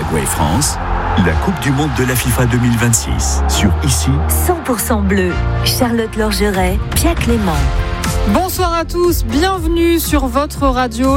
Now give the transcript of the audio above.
Uruguay France, la Coupe du Monde de la FIFA 2026. Sur Ici, 100% bleu. Charlotte Lorgeret, Pia Clément. Bonsoir à tous, bienvenue sur votre radio.